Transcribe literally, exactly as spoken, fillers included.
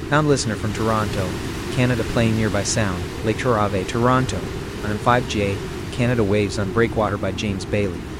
Found listener from Toronto, Canada playing Nearby Sound, Lake Torave, Toronto, on M five J, Canada Waves on Breakwater by James Bailey.